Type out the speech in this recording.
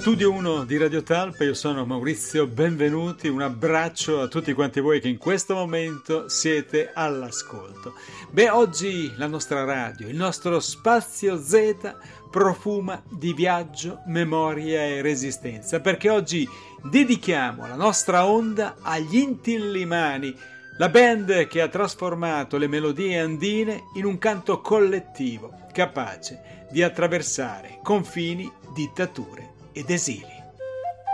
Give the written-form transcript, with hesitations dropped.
Studio 1 di Radio Talpa, io sono Maurizio, benvenuti, un abbraccio a tutti quanti voi che in questo momento siete all'ascolto. Oggi la nostra radio, il nostro Spazio Z profuma di viaggio, memoria e resistenza, perché oggi dedichiamo la nostra onda agli Inti-Illimani, la band che ha trasformato le melodie andine in un canto collettivo, capace di attraversare confini, dittature ed esili.